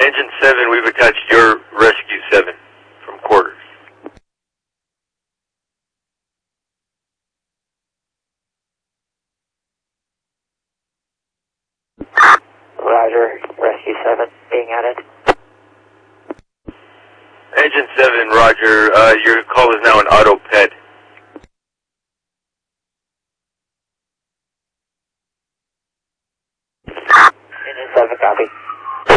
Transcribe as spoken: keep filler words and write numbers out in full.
Engine seven, we've attached your Rescue seven from quarters. Roger, Rescue seven being added. Engine seven, roger, uh, your call is now an auto-ped.